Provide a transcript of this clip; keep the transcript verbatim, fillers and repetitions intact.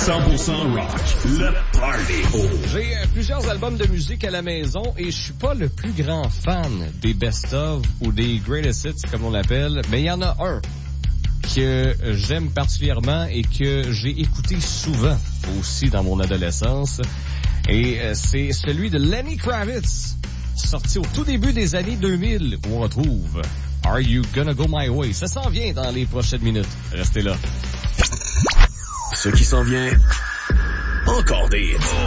cent pour cent rock, le party. J'ai euh, plusieurs albums de musique à la maison et je suis pas le plus grand fan des best-of ou des greatest hits, comme on l'appelle, mais il y en a un que j'aime particulièrement et que j'ai écouté souvent aussi dans mon adolescence. Et euh, c'est celui de Lenny Kravitz, sorti au tout début des années deux mille, où on retrouve Are You Gonna Go My Way? Ça s'en vient dans les prochaines minutes. Restez là. Ce qui s'en vient, encore des hits.